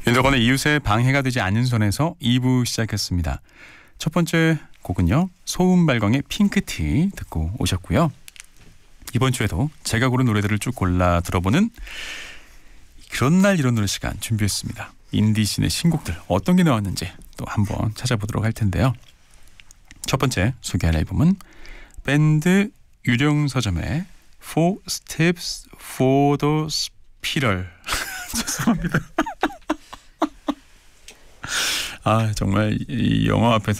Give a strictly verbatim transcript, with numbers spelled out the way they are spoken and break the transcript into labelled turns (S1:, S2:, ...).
S1: 윤덕원의 이웃에 방해가 되지 않는 선에서 이 부 시작했습니다. 첫 번째 곡은요, 소음발광의 핑크티 듣고 오셨고요. 이번 주에도 제가 고른 노래들을 쭉 골라 들어보는 그런 날 이런 노래 시간 준비했습니다. 인디씬의 신곡들 어떤 게 나왔는지 또 한번 찾아보도록 할 텐데요. 첫 번째 소개할 앨범은 밴드 유령서점의 Four Steps for the Spiral. 죄송합니다. 아, 정말 이 영어 앞에서